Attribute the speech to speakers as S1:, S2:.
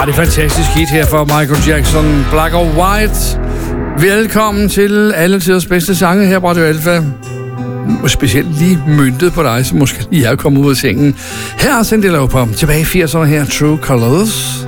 S1: Det er fantastisk hit her fra Michael Jackson, Black or White. Velkommen til alle tiders bedste sange her på Radio Alfa. Specielt lige myntet på dig, som måske lige er kommet ud af sengen. Her er Cyndi Lauper, tilbage i 80'erne her, True Colors.